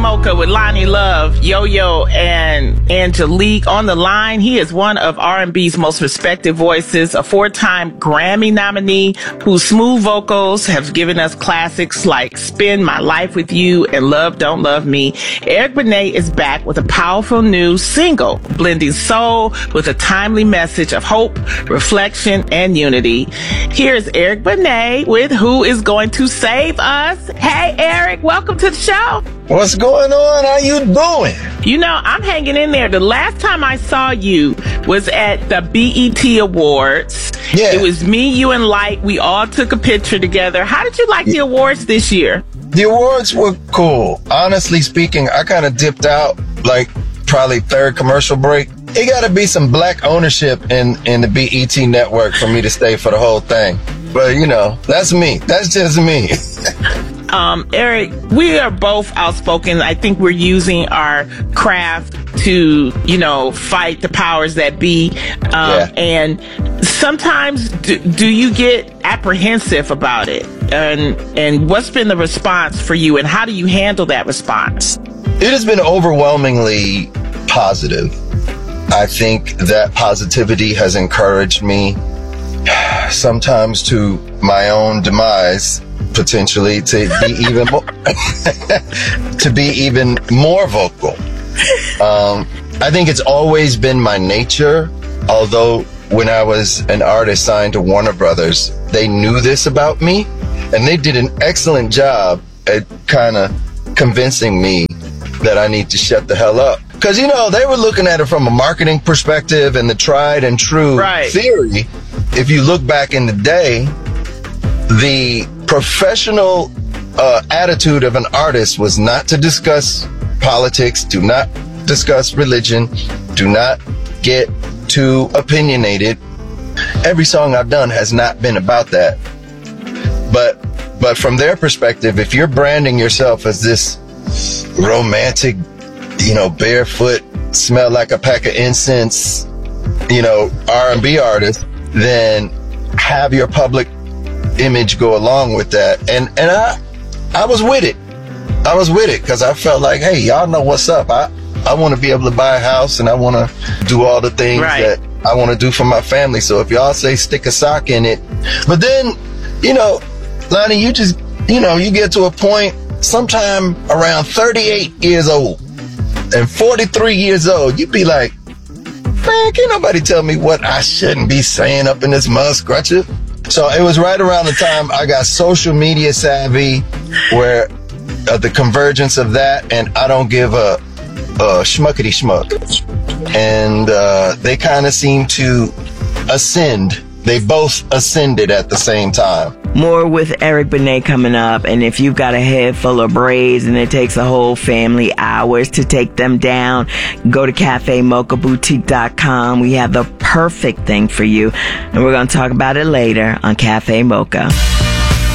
Mocha with Lonnie Love, Yo-Yo, and Angelique on the line. He is one of R&B's most respected voices, a 4-time Grammy nominee whose smooth vocals have given us classics like Spend My Life With You and Love Don't Love Me. Eric Benet is back with a powerful new single, blending soul with a timely message of hope, reflection, and unity. Here's Eric Benet with Who Is Going to Save Us. Hey, Eric, welcome to the show. What's going on? How you doing? You know, I'm hanging in there. The last time I saw you was at the BET Awards. Yeah. It was me, you, and Light. We all took a picture together. How did you like the awards this year? The awards were cool. Honestly speaking, I kind of dipped out like probably third commercial break. It got to be some black ownership in the BET network for me to stay for the whole thing. But, you know, that's me. That's just me. Eric, we are both outspoken. I think we're using our craft to, you know, fight the powers that be. And sometimes do you get apprehensive about it? And what's been the response for you, and how do you handle that response? It has been overwhelmingly positive. I think that positivity has encouraged me, sometimes to my own demise, potentially, to be even more more vocal. I think it's always been my nature, although when I was an artist signed to Warner Brothers, they knew this about me, and they did an excellent job at kind of convincing me that I need to shut the hell up. Because, you know, they were looking at it from a marketing perspective and the tried and true theory. If you look back in the day, the professional attitude of an artist was not to discuss politics, do not discuss religion, do not get too opinionated. Every song I've done has not been about that. But from their perspective, if you're branding yourself as this romantic, you know, barefoot, smell like a pack of incense, you know, R&B artist, then have your public image go along with that. And I was with it. I was with it because I felt like, hey, y'all know what's up. I want to be able to buy a house, and I want to do all the things that I want to do for my family. So if y'all say stick a sock in it, but then, you know, Lonnie, you just, you know, you get to a point sometime around 38 years old and 43 years old, you be like, man, can't nobody tell me what I shouldn't be saying up in this mud scrutcher. So it was right around the time I got social media savvy, where the convergence of that and I don't give a schmuckety schmuck. And they kind of seem to ascend. They both ascended at the same time. More with Eric Benet coming up. And if you've got a head full of braids and it takes a whole family hours to take them down, go to CafeMochaBoutique.com. We have the perfect thing for you. And we're going to talk about it later on Cafe Mocha.